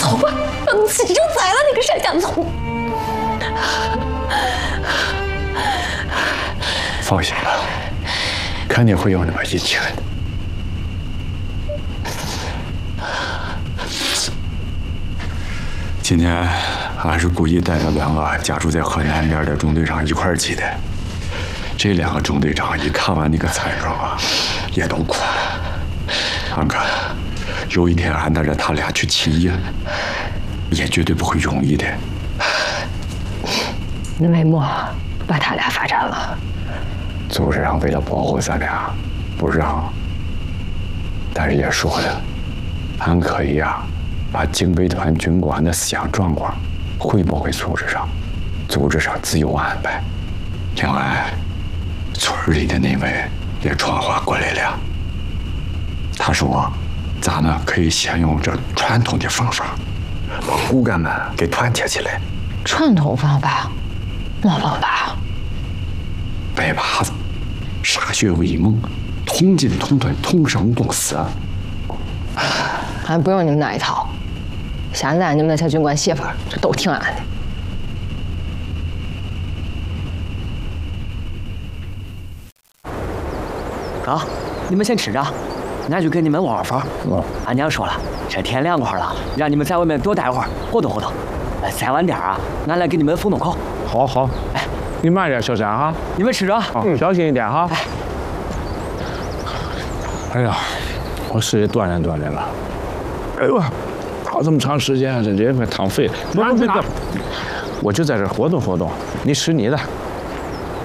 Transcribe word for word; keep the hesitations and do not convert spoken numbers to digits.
走吧，让你自己就宰了那个山家总。 放心吧，肯定会有那么一天的。今天俺是故意带着两个家住在河南边的中队长一块儿去的。这两个中队长一看完那个惨状啊，也都哭了。俺看，有一天俺带着他俩去起义，也绝对不会容易的。 那为么把他俩发展了？ 组织上为了保护咱俩，不让。但是也说了，俺可以啊，把警备团军官的思想状况汇报给组织上，组织上自有安排。另外，村里的那位也传话过来了，他说，咱们可以先用这传统的方法，把骨干们给团结起来。 传统方法，哪方法？ 拜把子。歃血为盟，同进同退，同生共死。 俺不用你们那一套，现在你们那些军官媳妇儿这都听俺的。 哥，你们先吃着，俺去给你们窝窝房。 嗯， 俺娘说了，这天凉快了，让你们在外面多待会儿，活动活动。再晚点啊，俺来给你们封洞口。 好好，哎。你慢点，小山哈！ 你们吃着， 嗯，小心一点哈。哎，哎呀，我是也锻炼锻炼了。哎呦，跑这么长时间，这这快躺废了。不不不，我就在这活动活动，你吃你的。